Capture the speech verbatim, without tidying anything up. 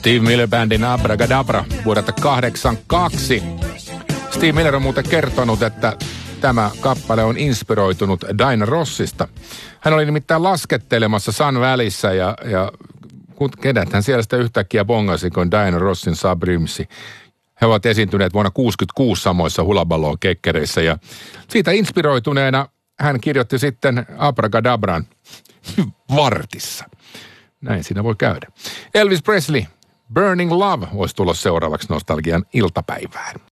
Steve Miller-bändin Abracadabra vuodelta kahdeksankymmentäkaksi. Steve Miller on muuten kertonut, että tämä kappale on inspiroitunut Diana Rossista. Hän oli nimittäin laskettelemassa Sun Valleyssä ja, ja kenet hän siellä sitä yhtäkkiä bongasi, kun Diana Rossin Subrimsi. He ovat esiintyneet vuonna kuusikymmentäkuusi samoissa Hullabaloo kekkereissä ja siitä inspiroituneena hän kirjoitti sitten Abracadabran vartissa. Näin siinä voi käydä. Elvis Presley, Burning Love, voisi tulla seuraavaksi nostalgian iltapäivään.